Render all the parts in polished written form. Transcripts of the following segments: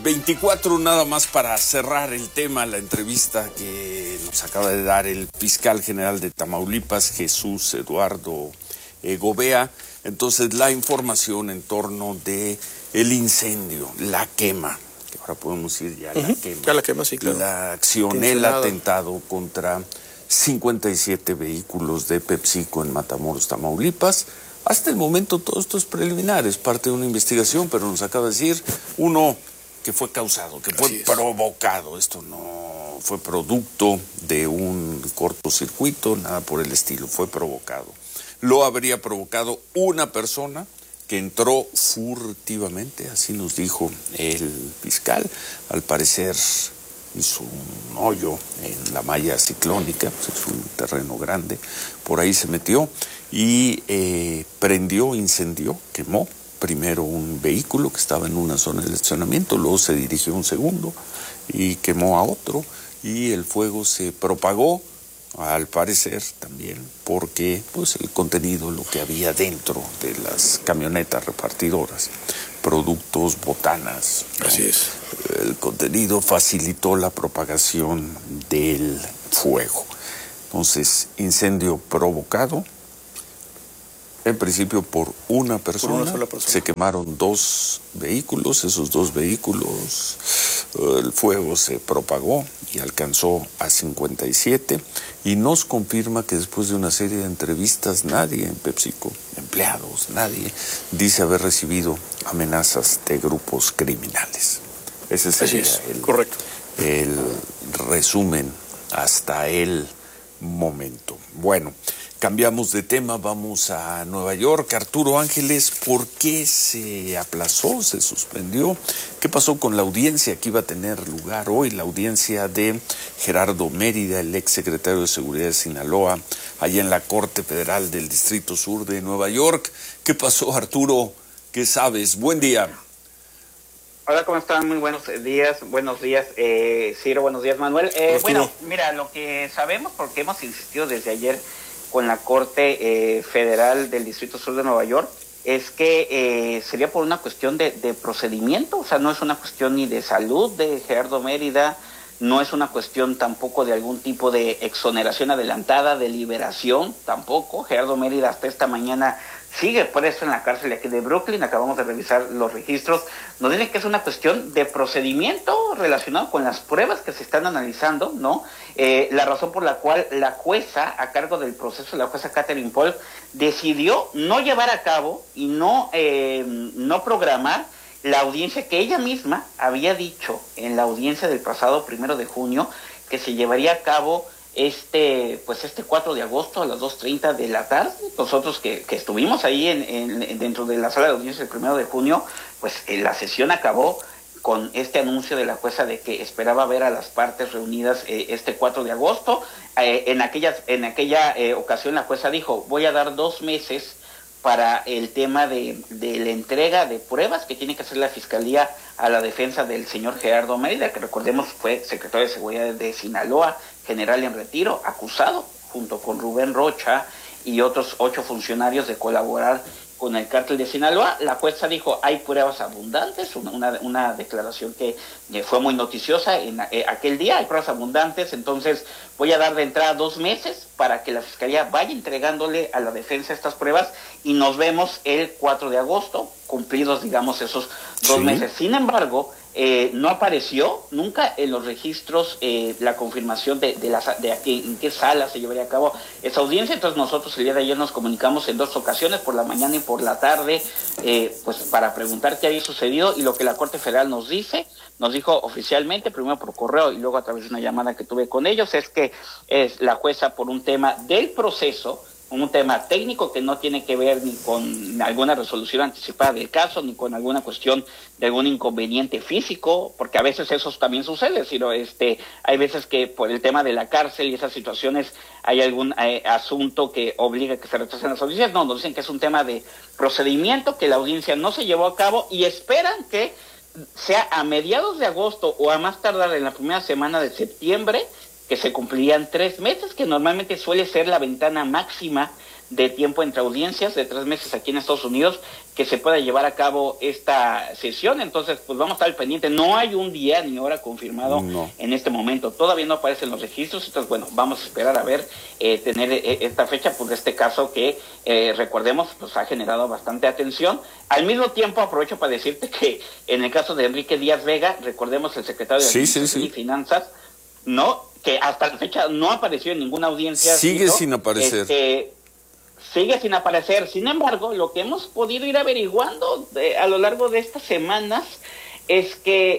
24 nada más para cerrar el tema, la entrevista que nos acaba de dar el fiscal general de Tamaulipas, Jesús Eduardo Gobea. Entonces, la información en torno de el incendio, la quema, que ahora podemos decir ya la quema. Ya la quema, sí, claro. La acción, el atentado contra 57 vehículos de PepsiCo en Matamoros, Tamaulipas. Hasta el momento todo esto es preliminar, es parte de una investigación, pero nos acaba de decir uno que fue causado, que fue provocado. Esto no fue producto de un cortocircuito, nada por el estilo, fue provocado. Lo habría provocado una persona que entró furtivamente, así nos dijo el fiscal. Al parecer hizo un hoyo en la malla ciclónica, pues es un terreno grande, por ahí se metió y prendió, incendió, quemó primero un vehículo que estaba en una zona de estacionamiento, luego se dirigió un segundo y quemó a otro, y el fuego se propagó, al parecer también, porque pues el contenido, lo que había dentro de las camionetas repartidoras, productos, botanas, ¿no? Así es. El contenido facilitó la propagación del fuego. Entonces, incendio provocado, en principio por una persona. Por una sola persona. Se quemaron 2 vehículos, esos 2 vehículos, el fuego se propagó y alcanzó a 57, y nos confirma que después de una serie de entrevistas, nadie en PepsiCo, empleados, nadie, dice haber recibido amenazas de grupos criminales. Ese sería el resumen hasta el momento. Bueno, cambiamos de tema, vamos a Nueva York. Arturo Ángeles, ¿por qué se aplazó, se suspendió? ¿Qué pasó con la audiencia que iba a tener lugar hoy? La audiencia de Gerardo Mérida, el exsecretario de Seguridad de Sinaloa, allá en la Corte Federal del Distrito Sur de Nueva York. ¿Qué pasó, Arturo? ¿Qué sabes? Buen día. Hola, ¿cómo están? Muy buenos días. Buenos días, Ciro. Buenos días, Manuel. Bueno, mira, lo que sabemos, porque hemos insistido desde ayer con la Corte Federal del Distrito Sur de Nueva York, es que sería por una cuestión de procedimiento. O sea, no es una cuestión ni de salud de Gerardo Mérida, no es una cuestión tampoco de algún tipo de exoneración adelantada, de liberación, tampoco. Gerardo Mérida hasta esta mañana sigue preso en la cárcel de aquí de Brooklyn. Acabamos de revisar los registros. Nos dicen que es una cuestión de procedimiento relacionado con las pruebas que se están analizando, ¿no? La razón por la cual la jueza, a cargo del proceso, la jueza Catherine Polk, decidió no llevar a cabo y no programar la audiencia que ella misma había dicho en la audiencia del pasado 1 de junio, que se llevaría a cabo este 4 de agosto a las 2:30 de la tarde. Nosotros que estuvimos ahí dentro de la sala de audiencia el 1 de junio, pues la sesión acabó con este anuncio de la jueza de que esperaba ver a las partes reunidas este 4 de agosto. En aquella ocasión la jueza dijo: voy a dar 2 meses para el tema de la entrega de pruebas que tiene que hacer la Fiscalía a la defensa del señor Gerardo Mérida, que recordemos fue secretario de Seguridad de Sinaloa, general en retiro, acusado junto con Rubén Rocha y otros 8 funcionarios de colaborar con el cártel de Sinaloa. La jueza dijo: hay pruebas abundantes, una declaración que fue muy noticiosa en aquel día. Hay pruebas abundantes, entonces voy a dar de entrada 2 meses para que la Fiscalía vaya entregándole a la defensa estas pruebas, y nos vemos el 4 de agosto, cumplidos, digamos, esos 2 meses. Sin embargo, no apareció nunca en los registros la confirmación de en qué sala se llevaría a cabo esa audiencia. Entonces nosotros el día de ayer nos comunicamos en 2 ocasiones, por la mañana y por la tarde, pues para preguntar qué había sucedido, y lo que la Corte Federal nos dijo oficialmente, primero por correo y luego a través de una llamada que tuve con ellos, es que es la jueza, por un tema del proceso, un tema técnico que no tiene que ver ni con alguna resolución anticipada del caso, ni con alguna cuestión de algún inconveniente físico, porque a veces eso también sucede, sino hay veces que por el tema de la cárcel y esas situaciones hay algún asunto que obliga a que se retrasen las audiencias. No, nos dicen que es un tema de procedimiento, que la audiencia no se llevó a cabo y esperan que sea a mediados de agosto o a más tardar en la primera semana de septiembre, que se cumplirían 3 meses, que normalmente suele ser la ventana máxima de tiempo entre audiencias, de 3 meses aquí en Estados Unidos, que se pueda llevar a cabo esta sesión. Entonces, pues vamos a estar al pendiente. No hay un día ni hora confirmado en este momento. Todavía no aparecen los registros. Entonces, bueno, vamos a esperar a ver, tener esta fecha, pues de este caso que, recordemos, pues ha generado bastante atención. Al mismo tiempo, aprovecho para decirte que en el caso de Enrique Díaz Vega, recordemos el secretario de Administración y Finanzas, ¿no? Que hasta la fecha no apareció en ninguna audiencia. Sigue sin aparecer. Sigue sin aparecer. Sin embargo, lo que hemos podido ir averiguando a lo largo de estas semanas es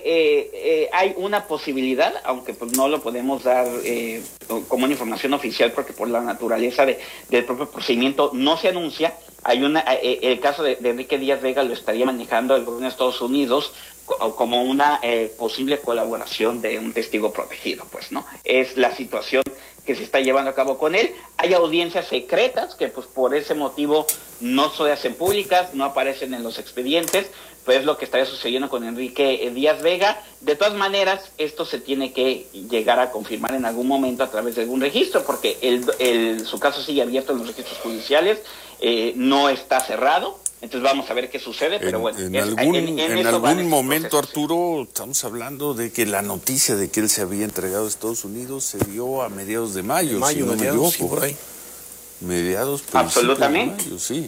que hay una posibilidad, aunque pues no lo podemos dar como una información oficial porque por la naturaleza del propio procedimiento no se anuncia. Hay el caso de Enrique Díaz Vega lo estaría manejando el gobierno de Estados Unidos como una posible colaboración de un testigo protegido, pues, ¿no? Es la situación que se está llevando a cabo con él. Hay audiencias secretas que, pues, por ese motivo no se hacen públicas, no aparecen en los expedientes, pues es lo que estaría sucediendo con Enrique Díaz Vega. De todas maneras, esto se tiene que llegar a confirmar en algún momento a través de algún registro, porque su caso sigue abierto en los registros judiciales, no está cerrado. Entonces vamos a ver qué sucede, pero bueno. En algún momento, Arturo, estamos hablando de que la noticia de que él se había entregado a Estados Unidos se dio a mediados de mayo, si no me equivoco. Sí, por ahí. Mediados, absolutamente. De mayo, sí.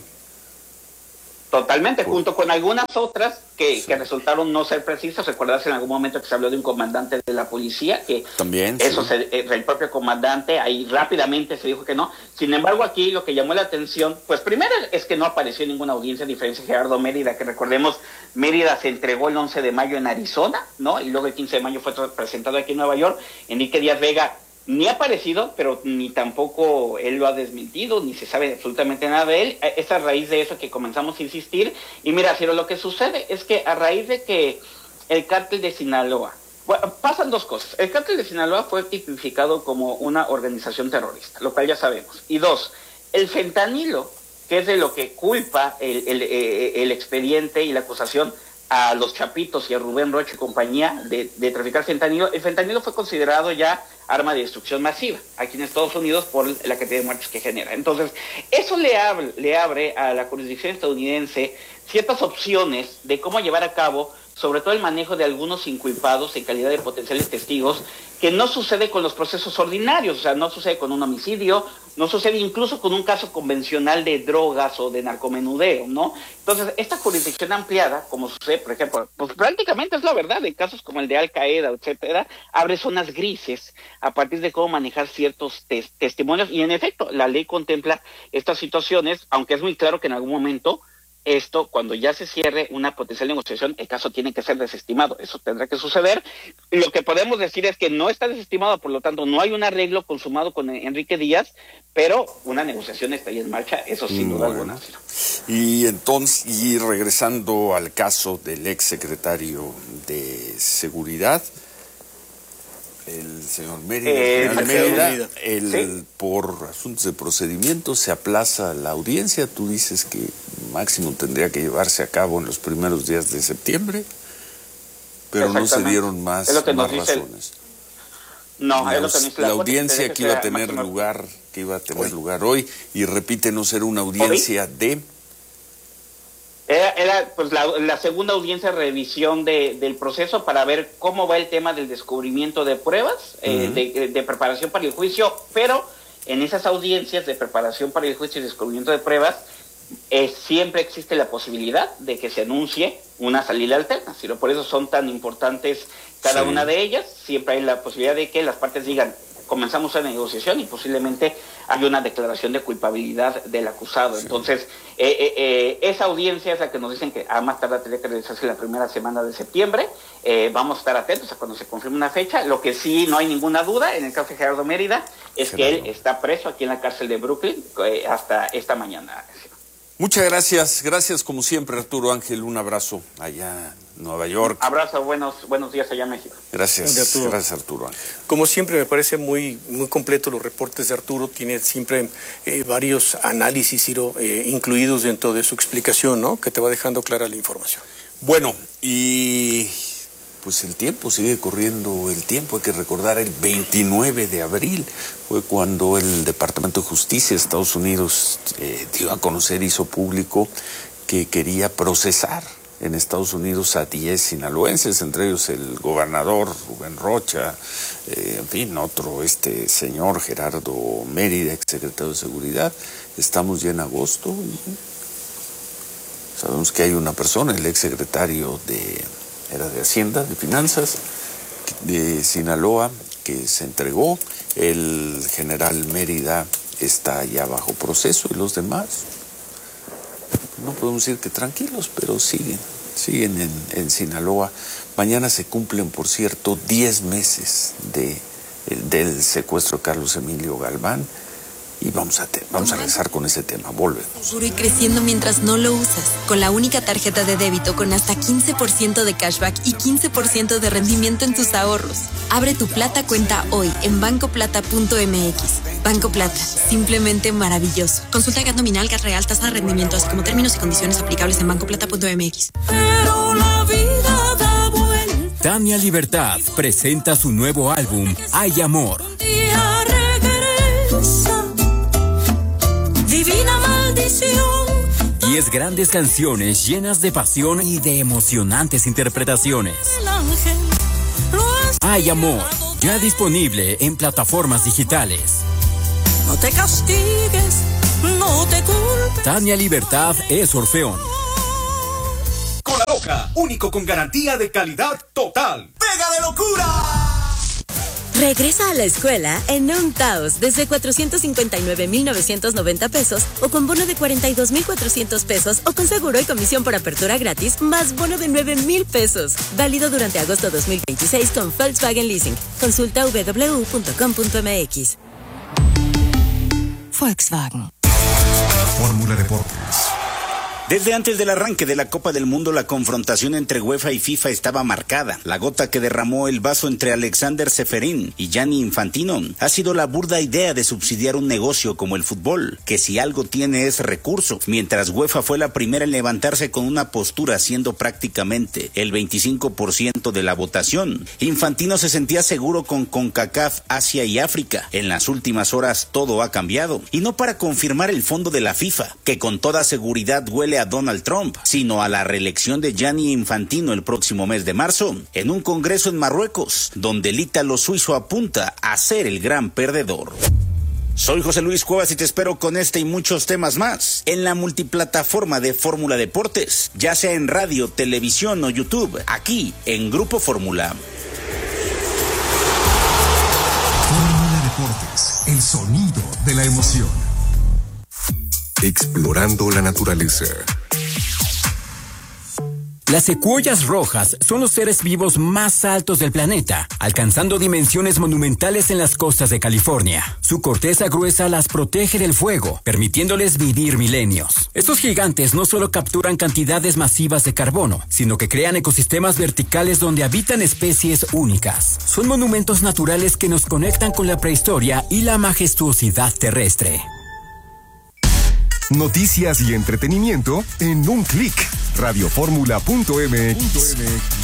Totalmente, junto con algunas otras que resultaron no ser precisas. Recordarse en algún momento que se habló de un comandante de la policía, que también el propio comandante, ahí rápidamente se dijo que no. Sin embargo, aquí lo que llamó la atención, pues primero es que no apareció en ninguna audiencia, a diferencia de Gerardo Mérida, que recordemos, Mérida se entregó el 11 de mayo en Arizona, ¿no? Y luego el 15 de mayo fue presentado aquí en Nueva York. Enrique Díaz Vega ni ha aparecido, pero ni tampoco él lo ha desmentido, ni se sabe absolutamente nada de él. Es a raíz de eso que comenzamos a insistir. Y mira, Ciro, lo que sucede es que a raíz de que el cártel de Sinaloa, bueno, pasan dos cosas. El cártel de Sinaloa fue tipificado como una organización terrorista, lo cual ya sabemos. Y dos, el fentanilo, que es de lo que culpa el expediente y la acusación a los Chapitos y a Rubén Rocha y compañía de traficar fentanilo. El fentanilo fue considerado ya arma de destrucción masiva aquí en Estados Unidos por la cantidad de muertes que genera. Entonces, eso le abre a la jurisdicción estadounidense ciertas opciones de cómo llevar a cabo, sobre todo el manejo de algunos inculpados en calidad de potenciales testigos, que no sucede con los procesos ordinarios, o sea, no sucede con un homicidio, no sucede incluso con un caso convencional de drogas o de narcomenudeo, ¿no? Entonces, esta jurisdicción ampliada, como sucede, por ejemplo, pues prácticamente es la verdad, en casos como el de Al Qaeda, etcétera, abre zonas grises a partir de cómo manejar ciertos testimonios, y en efecto, la ley contempla estas situaciones, aunque es muy claro que en algún momento esto, cuando ya se cierre una potencial negociación, el caso tiene que ser desestimado. Eso tendrá que suceder. Lo que podemos decir es que no está desestimado, por lo tanto, no hay un arreglo consumado con Enrique Díaz, pero una negociación está ahí en marcha, eso sin duda alguna. Y entonces, y regresando al caso del exsecretario de Seguridad, el señor Mérida, ¿sí? Por asuntos de procedimiento se aplaza la audiencia. Tú dices que máximo tendría que llevarse a cabo en los primeros días de septiembre, pero no se dieron más razones. No, es lo que la audiencia que iba a tener lugar, hoy, y repítenos, era una audiencia de... Era pues la segunda audiencia de revisión del proceso para ver cómo va el tema del descubrimiento de pruebas, de preparación para el juicio, pero en esas audiencias de preparación para el juicio y descubrimiento de pruebas siempre existe la posibilidad de que se anuncie una salida alterna, sino por eso son tan importantes cada una de ellas. Siempre hay la posibilidad de que las partes digan, comenzamos una negociación y posiblemente hay una declaración de culpabilidad del acusado. Entonces, esa audiencia es la que nos dicen que a más tardar tendría que realizarse la primera semana de septiembre. Vamos a estar atentos a cuando se confirme una fecha. Lo que sí no hay ninguna duda en el caso de Gerardo Mérida es que él está preso aquí en la cárcel de Brooklyn hasta esta mañana. Muchas gracias como siempre, Arturo Ángel, un abrazo allá en Nueva York. Abrazo, buenos días allá en México. Gracias Arturo Ángel. Como siempre me parece muy completo los reportes de Arturo, tiene siempre varios análisis incluidos dentro de su explicación, ¿no? Que te va dejando clara la información. Bueno, y pues el tiempo, sigue corriendo el tiempo. Hay que recordar el 29 de abril, fue cuando el Departamento de Justicia de Estados Unidos dio a conocer, hizo público que quería procesar en Estados Unidos a 10 sinaloenses, entre ellos el gobernador Rubén Rocha, en fin, otro señor Gerardo Mérida, exsecretario de Seguridad. Estamos ya en agosto y sabemos que hay una persona, el exsecretario era de Hacienda, de Finanzas, de Sinaloa, que se entregó. El general Mérida está ya bajo proceso y los demás, no podemos decir que tranquilos, pero siguen en Sinaloa. Mañana se cumplen, por cierto, 10 meses del secuestro de Carlos Emilio Galván. Y vamos a regresar con ese tema. Volvemos. Seguro y creciendo mientras no lo usas. Con la única tarjeta de débito con hasta 15% de cashback y 15% de rendimiento en tus ahorros. Abre tu Plata cuenta hoy en bancoplata.mx. Banco Plata, simplemente maravilloso. Consulta GAT nominal, GAT real, tasa de rendimiento, así como términos y condiciones aplicables en bancoplata.mx. Pero la vida da vuelta. Tania Libertad presenta su nuevo álbum, Hay Amor. Divina maldición. 10 grandes canciones llenas de pasión y de emocionantes interpretaciones. Hay Amor, ya disponible en plataformas digitales. No te castigues, no te culpes. Tania Libertad es Orfeón. Cola Loca, único con garantía de calidad total. ¡Pega de locura! Regresa a la escuela en un Taos desde 459,990 pesos o con bono de 42,400 pesos o con seguro y comisión por apertura gratis más bono de 9,000 pesos. Válido durante agosto 2026 con Volkswagen Leasing. Consulta www.com.mx. Volkswagen. Fórmula Deportes. Desde antes del arranque de la Copa del Mundo, la confrontación entre UEFA y FIFA estaba marcada. La gota que derramó el vaso entre Alexander Ceferín y Gianni Infantino ha sido la burda idea de subsidiar un negocio como el fútbol, que si algo tiene es recurso, mientras UEFA fue la primera en levantarse con una postura siendo prácticamente el 25% de la votación. Infantino se sentía seguro con CONCACAF, Asia y África. En las últimas horas todo ha cambiado, y no para confirmar el fondo de la FIFA, que con toda seguridad huele a Donald Trump, sino a la reelección de Gianni Infantino el próximo mes de marzo, en un congreso en Marruecos, donde el ítalo suizo apunta a ser el gran perdedor. Soy José Luis Cuevas y te espero con este y muchos temas más en la multiplataforma de Fórmula Deportes, ya sea en radio, televisión o YouTube, aquí en Grupo Fórmula. Fórmula Deportes, el sonido de la emoción. Explorando la naturaleza. Las secuoyas rojas son los seres vivos más altos del planeta, alcanzando dimensiones monumentales en las costas de California. Su corteza gruesa las protege del fuego, permitiéndoles vivir milenios. Estos gigantes no solo capturan cantidades masivas de carbono, sino que crean ecosistemas verticales donde habitan especies únicas. Son monumentos naturales que nos conectan con la prehistoria y la majestuosidad terrestre. Noticias y entretenimiento en un clic. Radioformula.mx.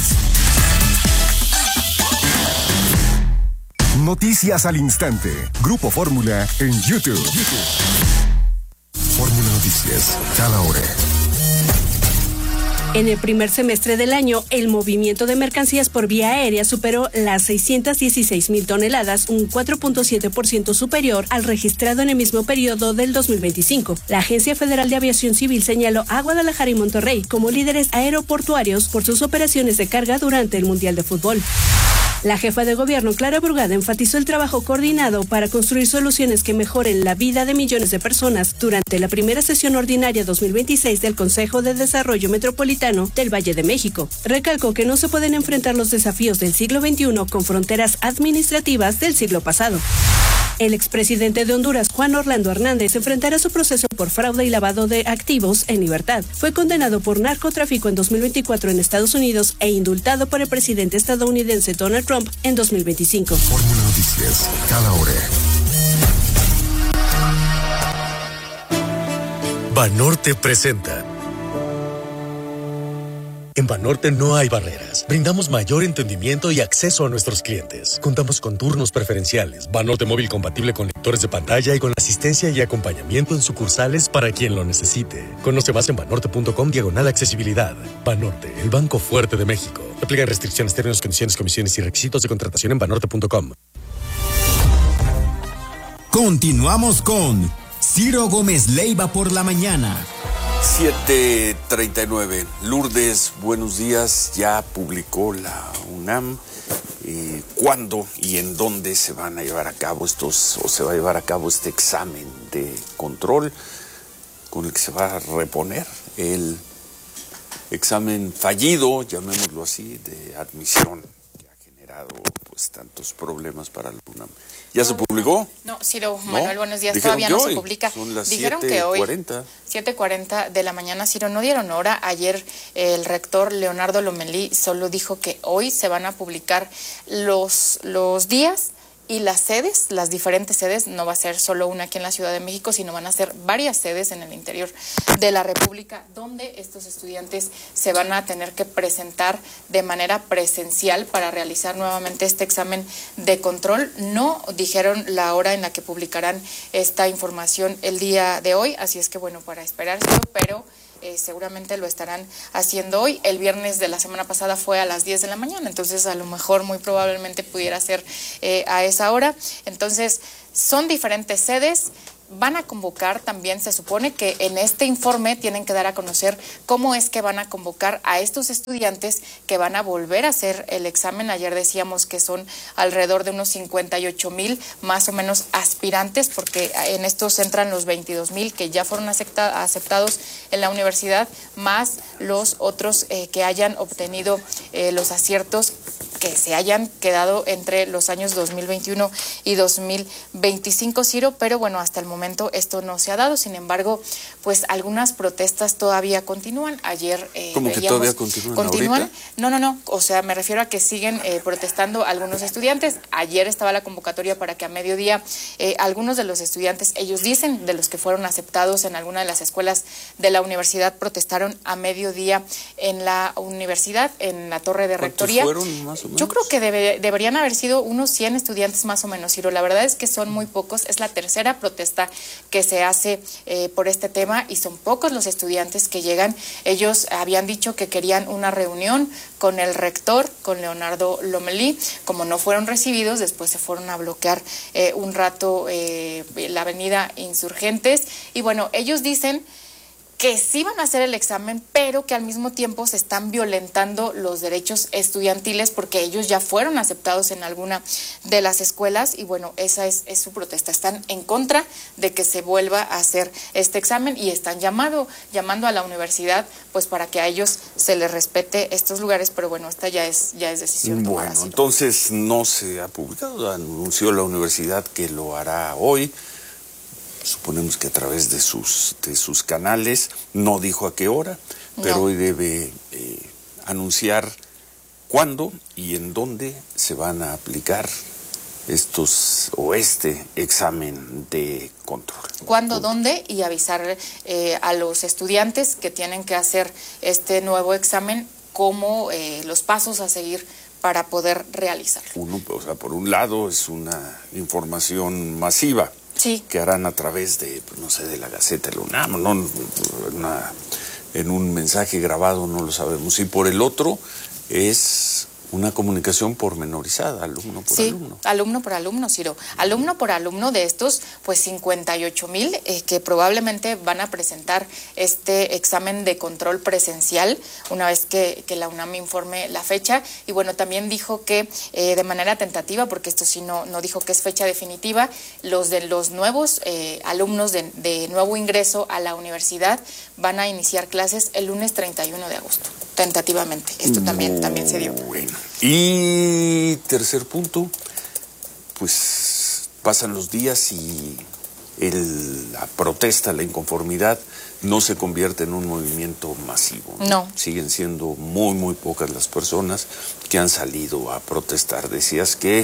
Noticias al instante. Grupo Fórmula en YouTube. Fórmula Noticias, cada hora. En el primer semestre del año, el movimiento de mercancías por vía aérea superó las 616,000 toneladas, un 4.7% superior al registrado en el mismo periodo del 2025. La Agencia Federal de Aviación Civil señaló a Guadalajara y Monterrey como líderes aeroportuarios por sus operaciones de carga durante el Mundial de Fútbol. La jefa de gobierno, Clara Brugada, enfatizó el trabajo coordinado para construir soluciones que mejoren la vida de millones de personas durante la primera sesión ordinaria 2026 del Consejo de Desarrollo Metropolitano del Valle de México. Recalcó que no se pueden enfrentar los desafíos del siglo XXI con fronteras administrativas del siglo pasado. El expresidente de Honduras, Juan Orlando Hernández, enfrentará su proceso por fraude y lavado de activos en libertad. Fue condenado por narcotráfico en 2024 en Estados Unidos e indultado por el presidente estadounidense Donald Trump en 2025. Fórmula Noticias, cada hora. Banorte presenta En Banorte no hay barreras. Brindamos mayor entendimiento y acceso a nuestros clientes. Contamos con turnos preferenciales, Banorte móvil compatible con lectores de pantalla y con asistencia y acompañamiento en sucursales para quien lo necesite. Conoce más en banorte.com/accesibilidad. Banorte, el banco fuerte de México. Aplican restricciones, términos, condiciones, comisiones y requisitos de contratación en banorte.com. Continuamos con Ciro Gómez Leiva por la mañana. 7:39. Lourdes, buenos días. Ya publicó la UNAM cuándo y en dónde se van a llevar a cabo se va a llevar a cabo este examen de control con el que se va a reponer el examen fallido, llamémoslo así, de admisión que ha generado pues tantos problemas para la UNAM. ¿Ya se publicó? No, Ciro, Manuel, buenos días. Dijeron Todavía no se publica. Son las Dijeron que hoy, 7:40 de la mañana, Ciro, no dieron hora. Ayer el rector Leonardo Lomelí solo dijo que hoy se van a publicar los días y las sedes, las diferentes sedes. No va a ser solo una aquí en la Ciudad de México, sino van a ser varias sedes en el interior de la República, donde estos estudiantes se van a tener que presentar de manera presencial para realizar nuevamente este examen de control. No dijeron la hora en la que publicarán esta información el día de hoy, así es que bueno, para esperarse, pero seguramente lo estarán haciendo hoy. El viernes de la semana pasada fue a las 10 de la mañana, entonces a lo mejor muy probablemente pudiera ser a esa hora. Entonces son diferentes sedes. Van a convocar también, se supone que en este informe tienen que dar a conocer cómo es que van a convocar a estos estudiantes que van a volver a hacer el examen. Ayer decíamos que son alrededor de unos 58,000 más o menos aspirantes, porque en estos entran los 22,000 que ya fueron aceptados en la universidad, más los otros que hayan obtenido los aciertos que se hayan quedado entre los años 2021 y 2025, Ciro, pero bueno, hasta el momento esto no se ha dado. Sin embargo, pues algunas protestas todavía continúan. Ayer ¿Cómo que todavía continúan? No, o sea, me refiero a que siguen protestando algunos estudiantes. Ayer estaba la convocatoria para que a mediodía algunos de los estudiantes, ellos dicen, de los que fueron aceptados en alguna de las escuelas de la universidad, protestaron a mediodía en la universidad, en la torre de rectoría. ¿Cuántos fueron más o menos? Yo creo que deberían haber sido unos 100 estudiantes más o menos, Ciro. La verdad es que son muy pocos. Es la tercera protesta que se hace por este tema y son pocos los estudiantes que llegan. Ellos habían dicho que querían una reunión con el rector, con Leonardo Lomelí. Como no fueron recibidos, después se fueron a bloquear un rato la avenida Insurgentes. Y bueno, ellos dicen que sí van a hacer el examen, pero que al mismo tiempo se están violentando los derechos estudiantiles porque ellos ya fueron aceptados en alguna de las escuelas y bueno, esa es su protesta. Están en contra de que se vuelva a hacer este examen y están llamando a la universidad pues para que a ellos se les respete estos lugares, pero bueno, esta ya es decisión tomada. Bueno, entonces no se ha publicado, anunció la universidad que lo hará hoy. Suponemos que a través de sus canales, no dijo a qué hora, pero hoy debe anunciar cuándo y en dónde se van a aplicar este examen de control. ¿Cuándo, dónde? Y avisar a los estudiantes que tienen que hacer este nuevo examen, cómo los pasos a seguir para poder realizarlo. Por un lado es una información masiva. Sí. Que harán a través de, no sé, de la Gaceta de la UNAM, no, en un mensaje grabado, no lo sabemos. Y por el otro es una comunicación pormenorizada, alumno por alumno. Sí, alumno por alumno, Ciro. Alumno por alumno de estos, pues 58,000 que probablemente van a presentar este examen de control presencial una vez que la UNAM informe la fecha. Y bueno, también dijo que de manera tentativa, porque esto sí no dijo que es fecha definitiva, los nuevos alumnos de nuevo ingreso a la universidad van a iniciar clases el lunes 31 de agosto, tentativamente. Esto también se dio. Bueno. Y tercer punto, pues pasan los días y la protesta, la inconformidad no se convierte en un movimiento masivo. No. Siguen siendo muy, muy pocas las personas que han salido a protestar. Decías que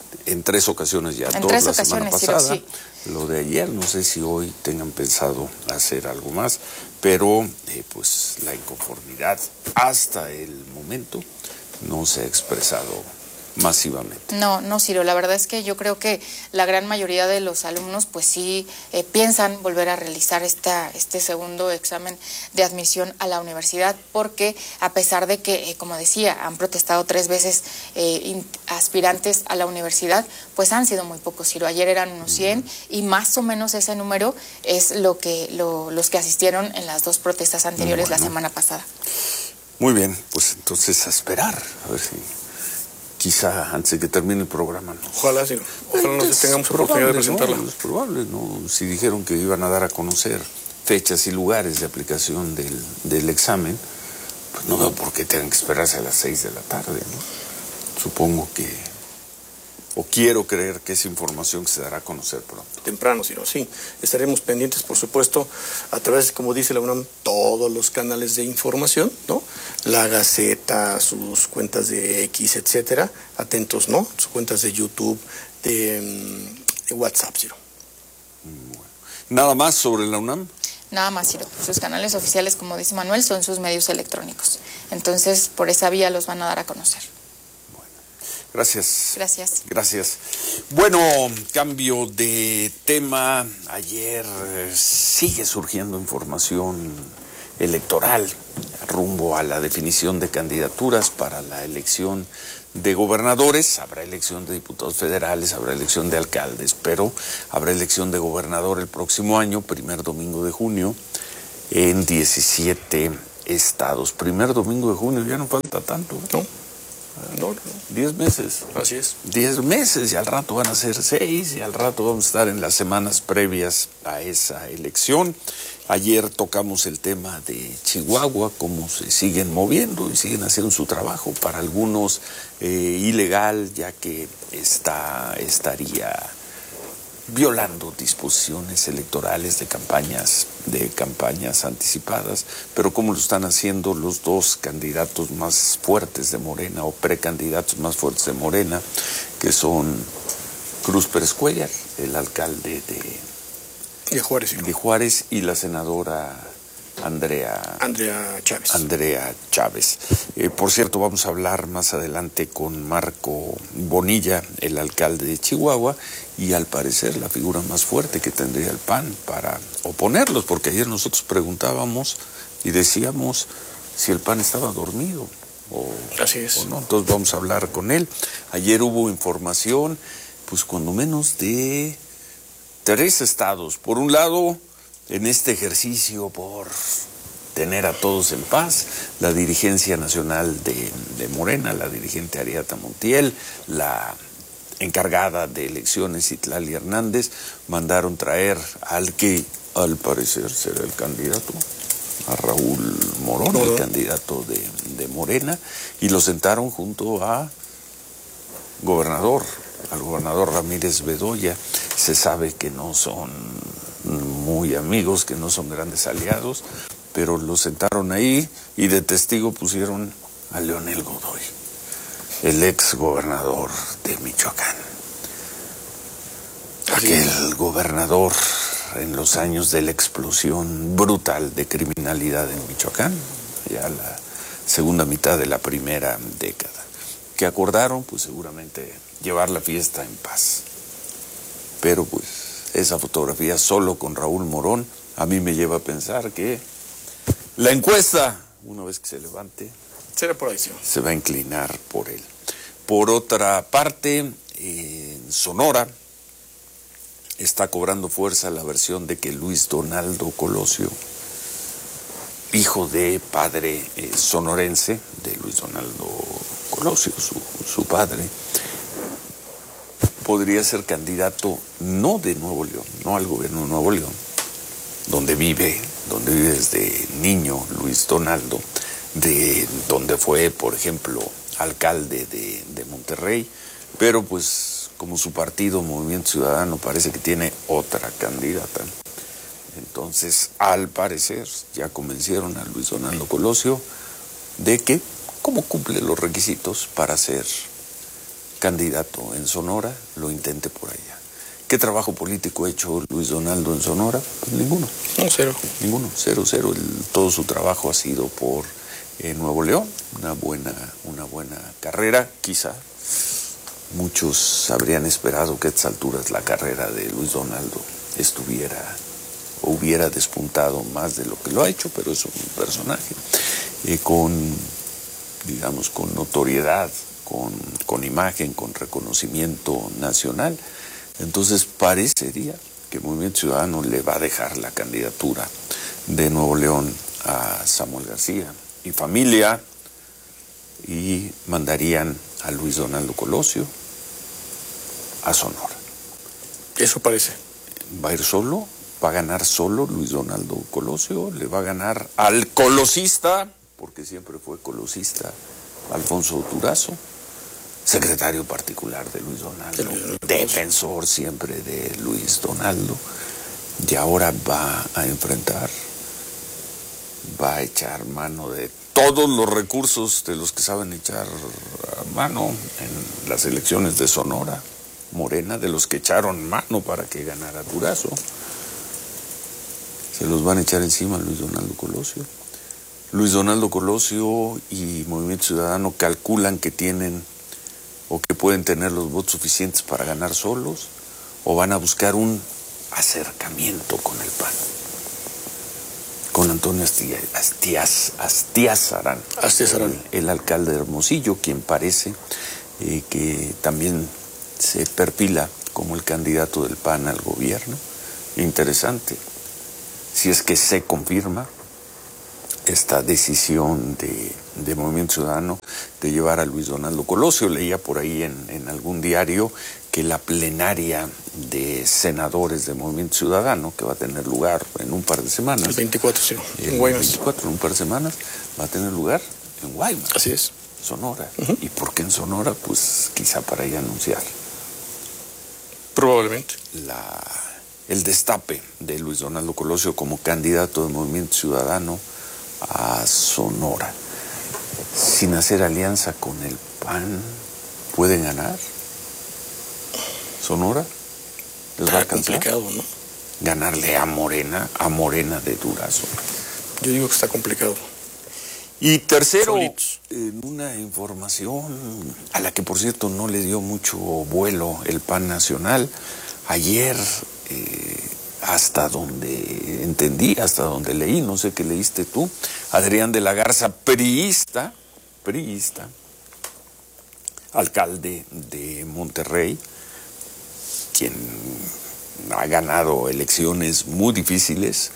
en 3 ocasiones ya, en 2 3 la semana ocasiones, pasada, sí. Lo de ayer, no sé si hoy tengan pensado hacer algo más, pero pues la inconformidad hasta el momento no se ha expresado masivamente. No, Ciro, la verdad es que yo creo que la gran mayoría de los alumnos pues sí piensan volver a realizar este segundo examen de admisión a la universidad, porque a pesar de que, como decía, han protestado 3 veces aspirantes a la universidad, pues han sido muy pocos, Ciro. Ayer eran unos 100 y más o menos ese número es los que asistieron en las 2 protestas anteriores la semana pasada. Muy bien, pues entonces a esperar, a ver si quizá antes de que termine el programa. ¿No? Ojalá, sí. Ojalá nos tengamos oportunidad de presentarla. No, es probable, ¿no? Si dijeron que iban a dar a conocer fechas y lugares de aplicación del examen, pues no veo por qué tengan que esperarse a las 6 de la tarde, ¿no? Supongo que, o quiero creer que es información que se dará a conocer pronto. Temprano, sí. Estaremos pendientes, por supuesto, a través, como dice la UNAM, todos los canales de información, ¿no? La Gaceta, sus cuentas de X, etcétera. Atentos, ¿no? Sus cuentas de YouTube, de WhatsApp, Ciro. Bueno. ¿Nada más sobre la UNAM? Nada más, Ciro. Sus canales oficiales, como dice Manuel, son sus medios electrónicos. Entonces, por esa vía los van a dar a conocer. Gracias. Gracias. Bueno, cambio de tema. Ayer sigue surgiendo información electoral rumbo a la definición de candidaturas para la elección de gobernadores. Habrá elección de diputados federales, habrá elección de alcaldes, pero habrá elección de gobernador el próximo año, primer domingo de junio, en 17 estados. Primer domingo de junio, ya no falta tanto. No. 10 meses. Así es. 10 meses y al rato van a ser 6 y al rato vamos a estar en las semanas previas a esa elección. Ayer tocamos el tema de Chihuahua, cómo se siguen moviendo y siguen haciendo su trabajo, para algunos ilegal, ya que estaría violando disposiciones electorales de campañas anticipadas, pero como lo están haciendo los 2 candidatos más fuertes de Morena, o precandidatos más fuertes de Morena, que son Cruz Pérez Cuéllar, el alcalde de Juárez, de Juárez, y la senadora Andrea Chávez. Por cierto, vamos a hablar más adelante con Marco Bonilla, el alcalde de Chihuahua, y al parecer la figura más fuerte que tendría el PAN para oponerlos, porque ayer nosotros preguntábamos y decíamos si el PAN estaba dormido Así es. o no. Entonces vamos a hablar con él. Ayer hubo información, pues cuando menos de 3 estados. Por un lado, en este ejercicio por tener a todos en paz, la dirigencia nacional de Morena, la dirigente Ariadna Montiel, la encargada de elecciones, Itlali Hernández, mandaron traer al que al parecer será el candidato, a Raúl Morón, el candidato de Morena, y lo sentaron junto al gobernador Ramírez Bedoya. Se sabe que no son muy amigos, que no son grandes aliados, pero lo sentaron ahí y de testigo pusieron a Leonel Godoy, el ex gobernador de Michoacán. Aquel gobernador en los años de la explosión brutal de criminalidad en Michoacán, ya la segunda mitad de la primera década, que acordaron pues seguramente llevar la fiesta en paz. Pero pues esa fotografía solo con Raúl Morón a mí me lleva a pensar que la encuesta, una vez que se levante, será por ahí, sí, se va a inclinar por él. Por otra parte, en Sonora está cobrando fuerza la versión de que Luis Donaldo Colosio, hijo de padre sonorense, de Luis Donaldo Colosio, su padre, podría ser candidato no de Nuevo León, no al gobierno de Nuevo León, donde vive desde niño Luis Donaldo, de donde fue, por ejemplo, alcalde de Monterrey, pero pues como su partido Movimiento Ciudadano parece que tiene otra candidata, entonces al parecer ya convencieron a Luis Donaldo Colosio de que, como cumple los requisitos para ser candidato en Sonora, lo intente por allá. ¿Qué trabajo político ha hecho Luis Donaldo en Sonora? Pues ninguno. No, cero. Ninguno, cero. Todo su trabajo ha sido por Nuevo León, una buena carrera, quizá. Muchos habrían esperado que a estas alturas la carrera de Luis Donaldo hubiera despuntado más de lo que lo ha hecho, pero es un personaje con notoriedad, con imagen, con reconocimiento nacional. Entonces parecería que Movimiento Ciudadano le va a dejar la candidatura de Nuevo León a Samuel García y familia, y mandarían a Luis Donaldo Colosio a Sonora. Eso parece. ¿Va a ir solo? ¿Va a ganar solo Luis Donaldo Colosio? ¿Le va a ganar al colosista, porque siempre fue colosista, Alfonso Durazo, secretario particular de Luis Donaldo, defensor siempre de Luis Donaldo, y ahora va a echar mano de todos los recursos de los que saben echar mano en las elecciones de Sonora, Morena, de los que echaron mano para que ganara Durazo? Se los van a echar encima a Luis Donaldo Colosio. Luis Donaldo Colosio y Movimiento Ciudadano calculan que tienen o que pueden tener los votos suficientes para ganar solos, o van a buscar un acercamiento con el PAN, con Antonio Astiazarán, el alcalde de Hermosillo, quien parece que también se perfila como el candidato del PAN al gobierno. Interesante, si es que se confirma esta decisión de Movimiento Ciudadano de llevar a Luis Donaldo Colosio. Leía por ahí en algún diario que la plenaria de senadores de Movimiento Ciudadano, que va a tener lugar en un par de semanas. El 24, sí. En Guaymas. 24, en un par de semanas, va a tener lugar en Guaymas. Así es. Sonora. ¿Y por qué en Sonora? Pues quizá para ir a anunciar. Probablemente. El destape de Luis Donaldo Colosio como candidato de Movimiento Ciudadano a Sonora. Sin hacer alianza con el PAN, ¿pueden ganar Sonora? ¿Les va a alcanzar? Complicado, ¿no? Ganarle a Morena de Durazo. Yo digo que está complicado. Y tercero, en una información a la que por cierto no le dio mucho vuelo el PAN nacional, ayer, hasta donde entendí, hasta donde leí, no sé qué leíste tú, Adrián de la Garza, priista, alcalde de Monterrey, quien ha ganado elecciones muy difíciles,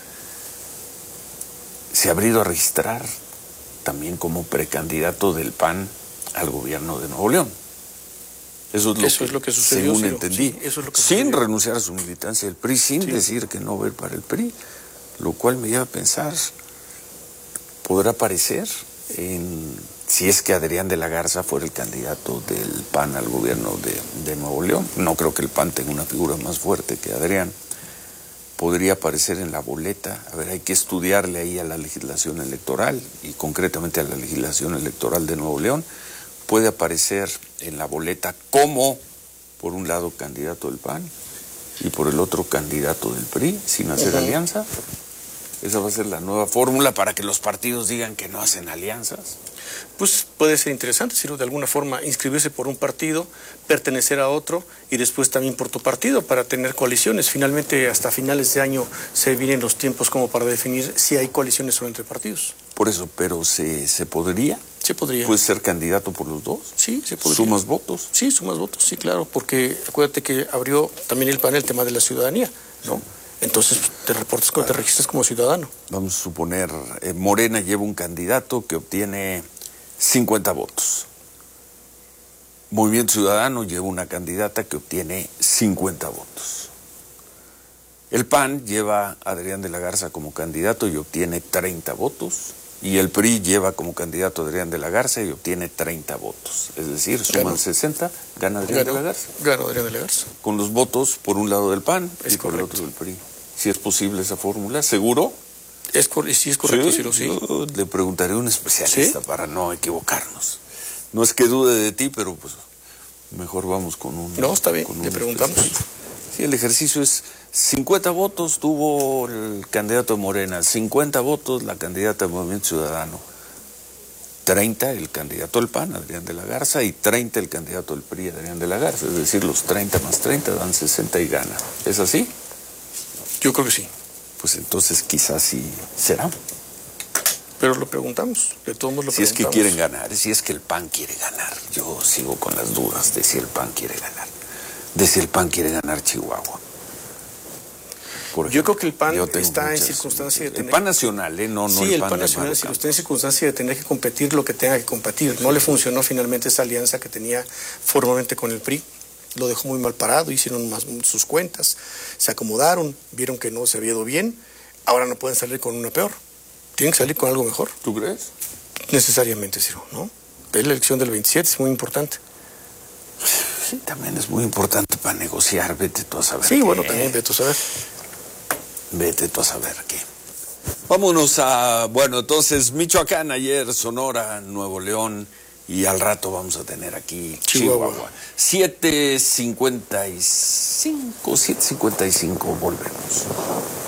se ha ido a registrar también como precandidato del PAN al gobierno de Nuevo León. Eso es lo que sucedió, según entendí, sí, eso es lo que sin sucedió. Renunciar a su militancia del PRI, sin decir que no va a ir para el PRI, lo cual me lleva a pensar, podrá parecer, si es que Adrián de la Garza fuera el candidato del PAN al gobierno de Nuevo León. No creo que el PAN tenga una figura más fuerte que Adrián. Podría aparecer en la boleta. A ver, hay que estudiarle ahí a la legislación electoral y concretamente a la legislación electoral de Nuevo León. Puede aparecer en la boleta como, por un lado, candidato del PAN y por el otro, candidato del PRI, sin hacer alianza. Esa va a ser la nueva fórmula para que los partidos digan que no hacen alianzas. Pues puede ser interesante, si no, de alguna forma inscribirse por un partido, pertenecer a otro y después también por tu partido para tener coaliciones. Finalmente, hasta finales de año se vienen los tiempos como para definir si hay coaliciones o entre partidos. Por eso, pero ¿se podría? Se podría. ¿Puedes ser candidato por los dos? Sí, se podría. ¿Sumas votos? Sí, sumas votos, sí, claro, porque acuérdate que abrió también el PAN el tema de la ciudadanía, ¿no? Entonces te registras como ciudadano. Vamos a suponer, Morena lleva un candidato que obtiene 50 votos. Movimiento Ciudadano lleva una candidata que obtiene 50 votos. El PAN lleva a Adrián de la Garza como candidato y obtiene 30 votos. Y el PRI lleva como candidato a Adrián de la Garza y obtiene 30 votos. Es decir, suman 60, gana Adrián de la Garza. Gana Adrián de la Garza. Con los votos por un lado del PAN y por el otro del PRI. Si es posible esa fórmula, ¿seguro? Sí, es correcto, Ciro, sí. Yo le preguntaré a un especialista para no equivocarnos. No es que dude de ti, pero pues Mejor vamos con un... No, está bien, le preguntamos. Sí, el ejercicio es 50 votos tuvo el candidato de Morena, 50 votos la candidata del Movimiento Ciudadano, 30 el candidato del PAN, Adrián de la Garza, y 30 el candidato del PRI, Adrián de la Garza. Es decir, los 30 más 30 dan 60 y gana. ¿Es así? Yo creo que sí. Pues entonces quizás sí será. Pero lo preguntamos, de todos modos lo preguntamos. Si es que quieren ganar, si es que el PAN quiere ganar. Yo sigo con las dudas de si el PAN quiere ganar. De si el PAN quiere ganar Chihuahua. Yo creo que el PAN está en circunstancia de tener... El PAN nacional, no sí, el PAN nacional está en circunstancia de tener que competir lo que tenga que competir. No le funcionó finalmente esa alianza que tenía formalmente con el PRI. Lo dejó muy mal parado, hicieron sus cuentas, se acomodaron, vieron que no se había ido bien. Ahora no pueden salir con una peor. Tienen que salir con algo mejor. ¿Tú crees? Necesariamente, Ciro, ¿no? La elección del 27 es muy importante. Sí, también es muy importante para negociar, vete tú a saber. Sí, bueno, también vete tú a saber. Vete tú a saber qué. Vámonos a, bueno, entonces Michoacán ayer, Sonora, Nuevo León, y al rato vamos a tener aquí Chihuahua. 7:55, volvemos.